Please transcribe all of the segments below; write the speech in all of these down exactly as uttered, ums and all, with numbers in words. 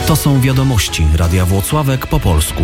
To są wiadomości Radia Włocławek po polsku.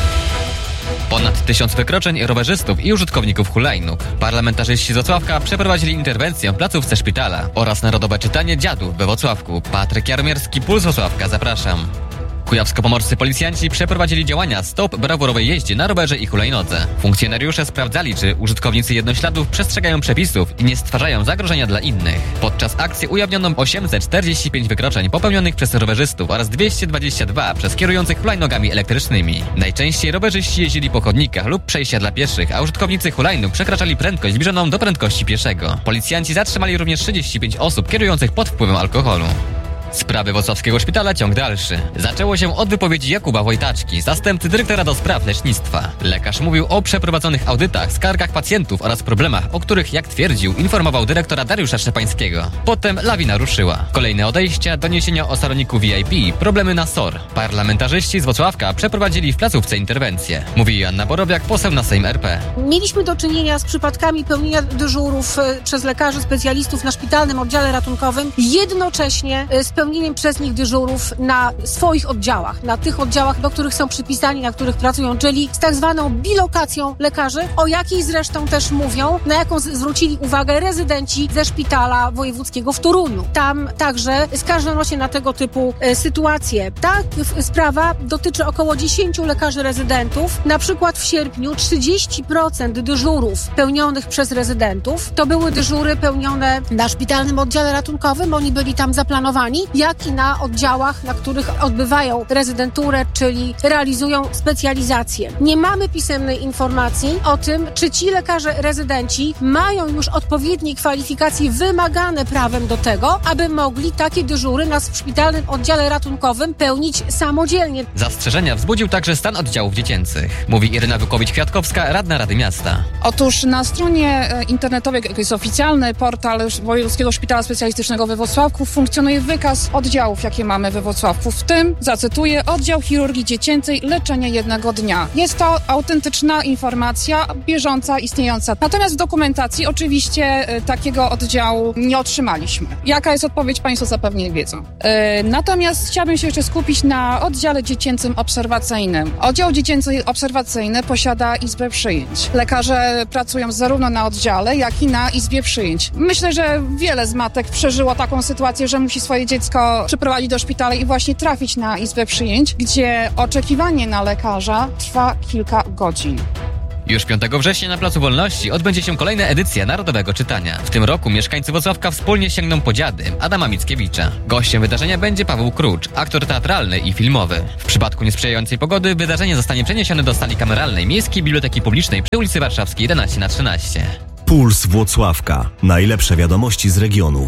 Ponad tysiąc wykroczeń rowerzystów i użytkowników hulajnóg. Parlamentarzyści z Włocławka przeprowadzili interwencję w placówce szpitala oraz narodowe czytanie dziadów we Włocławku. Patryk Jarmierski, Puls Włocławka, zapraszam. Kujawsko-pomorscy policjanci przeprowadzili działania Stop brawurowej jeździe na rowerze i hulajnodze. Funkcjonariusze sprawdzali, czy użytkownicy jednośladów przestrzegają przepisów i nie stwarzają zagrożenia dla innych. Podczas akcji ujawniono osiemset czterdzieści pięć wykroczeń popełnionych przez rowerzystów oraz dwieście dwadzieścia dwa przez kierujących hulajnogami elektrycznymi. Najczęściej rowerzyści jeździli po chodnikach lub przejściach dla pieszych, a użytkownicy hulajnóg przekraczali prędkość zbliżoną do prędkości pieszego. Policjanci zatrzymali również trzydzieści pięć osób kierujących pod wpływem alkoholu. Sprawy włocławskiego szpitala ciąg dalszy. Zaczęło się od wypowiedzi Jakuba Wojtaczki, zastępcy dyrektora do spraw lecznictwa. Lekarz mówił o przeprowadzonych audytach, skargach pacjentów oraz problemach, o których, jak twierdził, informował dyrektora Dariusza Szczepańskiego. Potem lawina ruszyła. Kolejne odejścia, doniesienia o saloniku V I P, problemy na S O R. Parlamentarzyści z Włocławka przeprowadzili w placówce interwencję. Mówi Joanna Borowiak, poseł na Sejm R P. Mieliśmy do czynienia z przypadkami pełnienia dyżurów przez lekarzy specjalistów na szpitalnym oddziale ratunkowym, jednocześnie z pełnieniem przez nich dyżurów na swoich oddziałach, na tych oddziałach, do których są przypisani, na których pracują, czyli z tak zwaną bilokacją lekarzy, o jakiej zresztą też mówią, na jaką z- zwrócili uwagę rezydenci ze szpitala wojewódzkiego w Toruniu. Tam także skarżono się na tego typu e, sytuacje. Ta f- sprawa dotyczy około dziesięciu lekarzy rezydentów. Na przykład w sierpniu trzydzieści procent dyżurów pełnionych przez rezydentów to były dyżury pełnione na szpitalnym oddziale ratunkowym, oni byli tam zaplanowani, jak i na oddziałach, na których odbywają rezydenturę, czyli realizują specjalizację. Nie mamy pisemnej informacji o tym, czy ci lekarze rezydenci mają już odpowiednie kwalifikacje wymagane prawem do tego, aby mogli takie dyżury na szpitalnym oddziale ratunkowym pełnić samodzielnie. Zastrzeżenia wzbudził także stan oddziałów dziecięcych. Mówi Iryna Wykowicz-Kwiatkowska, radna Rady Miasta. Otóż na stronie internetowej, jak jest oficjalny portal Wojewódzkiego Szpitala Specjalistycznego we Włocławku, funkcjonuje wykaz oddziałów, jakie mamy we Włocławku, w tym, zacytuję, oddział chirurgii dziecięcej, leczenie jednego dnia. Jest to autentyczna informacja, bieżąca, istniejąca. Natomiast w dokumentacji oczywiście e, takiego oddziału nie otrzymaliśmy. Jaka jest odpowiedź, Państwo zapewne wiedzą. E, natomiast chciałabym się jeszcze skupić na oddziale dziecięcym obserwacyjnym. Oddział dziecięcy obserwacyjny posiada izbę przyjęć. Lekarze pracują zarówno na oddziale, jak i na izbie przyjęć. Myślę, że wiele z matek przeżyło taką sytuację, że musi swoje dziecko przyprowadzić do szpitala i właśnie trafić na izbę przyjęć, gdzie oczekiwanie na lekarza trwa kilka godzin. Już piątego września na Placu Wolności odbędzie się kolejna edycja Narodowego Czytania. W tym roku mieszkańcy Włocławka wspólnie sięgną po dziady Adama Mickiewicza. Gościem wydarzenia będzie Paweł Krucz, aktor teatralny i filmowy. W przypadku niesprzyjającej pogody wydarzenie zostanie przeniesione do sali kameralnej Miejskiej Biblioteki Publicznej przy ulicy Warszawskiej jedenaście na trzynaście. Puls Włocławka. Najlepsze wiadomości z regionu.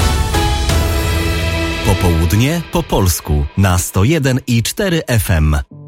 Popołudnie po polsku na sto jeden i cztery F M.